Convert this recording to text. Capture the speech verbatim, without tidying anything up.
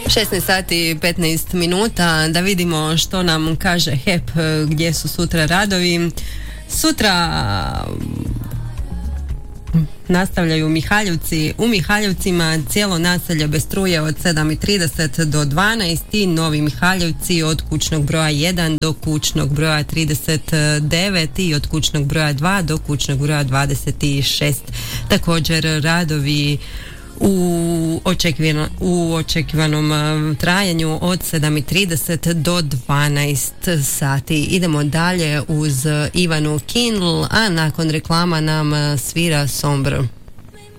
šesnaest sati i petnaest minuta, da vidimo što nam kaže H E P, gdje su sutra radovi. Sutra nastavljaju Mihaljevci. U Mihaljevcima cijelo naselje bez struje od sedam i trideset do dvanaest i Novi Mihaljevci od kućnog broja jedan do kućnog broja trideset devet i od kućnog broja dva do kućnog broja dvadeset šest. Također radovi u, očekivano, u očekivanom trajanju od sedam i trideset do dvanaest sati. Idemo dalje uz Ivanu Kindl, a nakon reklama nam svira Sombr.